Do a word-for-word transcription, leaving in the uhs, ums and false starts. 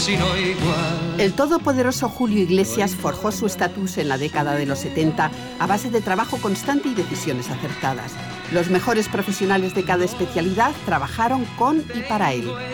El todopoderoso Julio Iglesias forjó su estatus en la década de los setenta a base de trabajo constante y decisiones acertadas. Los mejores profesionales de cada especialidad trabajaron con y para él.